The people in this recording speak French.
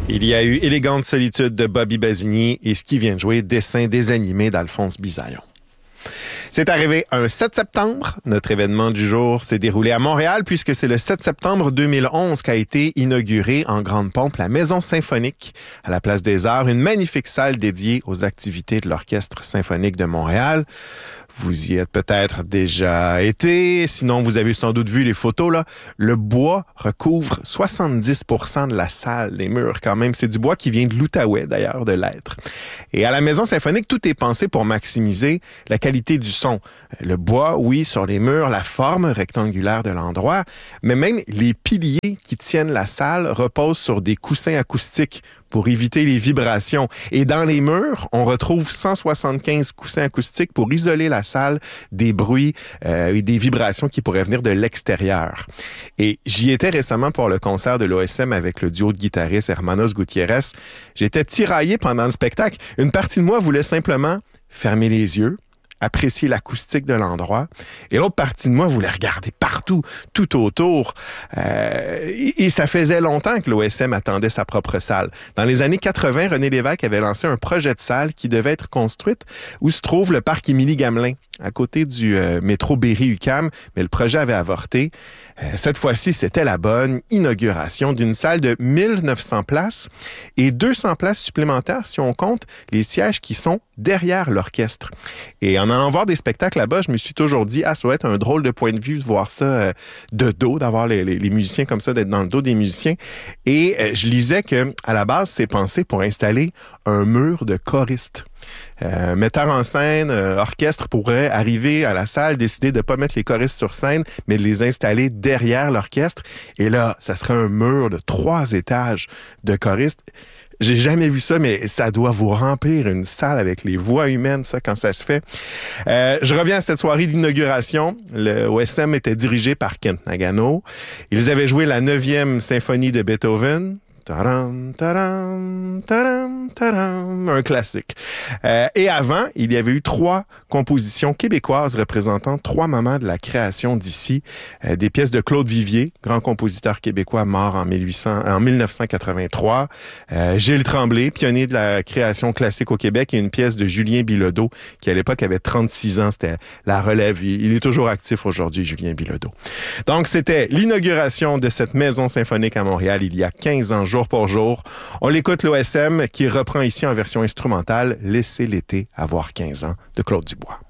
Il y a eu Élégante solitude de Bobby Basini et ce qui vient de jouer Dessin désanimé d'Alphonse Bisaillon. C'est arrivé un 7 septembre. Notre événement du jour s'est déroulé à Montréal puisque c'est le 7 septembre 2011 qu'a été inaugurée en grande pompe la Maison symphonique à la Place des Arts, une magnifique salle dédiée aux activités de l'Orchestre symphonique de Montréal. Vous y êtes peut-être déjà été, sinon vous avez sans doute vu les photos, là. Le bois recouvre 70% de la salle, les murs quand même. C'est du bois qui vient de l'Outaouais d'ailleurs, de l'être. Et à la Maison symphonique, tout est pensé pour maximiser la qualité du son. Le bois, oui, sur les murs, la forme rectangulaire de l'endroit, mais même les piliers qui tiennent la salle reposent sur des coussins acoustiques pour éviter les vibrations. Et dans les murs, on retrouve 175 coussins acoustiques pour isoler la salle des bruits et des vibrations qui pourraient venir de l'extérieur. Et j'y étais récemment pour le concert de l'OSM avec le duo de guitaristes Hermanos Gutiérrez. J'étais tiraillé pendant le spectacle. Une partie de moi voulait simplement fermer les yeux, apprécier l'acoustique de l'endroit. Et l'autre partie de moi voulait regarder partout, tout autour. Et ça faisait longtemps que l'OSM attendait sa propre salle. Dans les années 80, René Lévesque avait lancé un projet de salle qui devait être construite où se trouve le parc Émilie-Gamelin, à côté du métro Berry-UQAM, mais le projet avait avorté. Cette fois-ci, c'était la bonne inauguration d'une salle de 1900 places et 200 places supplémentaires si on compte les sièges qui sont derrière l'orchestre. Et en allant voir des spectacles là-bas, je me suis toujours dit, ça va être un drôle de point de vue de voir ça de dos, d'avoir les musiciens comme ça, d'être dans le dos des musiciens. Et je lisais que à la base, c'est pensé pour installer un mur de choristes. Metteur en scène, orchestre pourrait arriver à la salle, décider de ne pas mettre les choristes sur scène, mais de les installer derrière l'orchestre. Et là, ça serait un mur de 3 étages de choristes. J'ai jamais vu ça, mais ça doit vous remplir une salle avec les voix humaines, ça, quand ça se fait. Je reviens à cette soirée d'inauguration. Le OSM était dirigé par Kent Nagano. Ils avaient joué la 9e symphonie de Beethoven. Tadam, tadam, tadam, tadam, un classique. Et avant, il y avait eu 3 compositions québécoises représentant 3 moments de la création d'ici. Des pièces de Claude Vivier, grand compositeur québécois mort en 1983. Gilles Tremblay, pionnier de la création classique au Québec, et une pièce de Julien Bilodeau, qui à l'époque avait 36 ans. C'était la relève. Il est toujours actif aujourd'hui, Julien Bilodeau. Donc, c'était l'inauguration de cette maison symphonique à Montréal il y a 15 ans, jour pour jour. On l'écoute, l'OSM, qui reprend ici en version instrumentale « Laissez l'été avoir 15 ans » de Claude Dubois.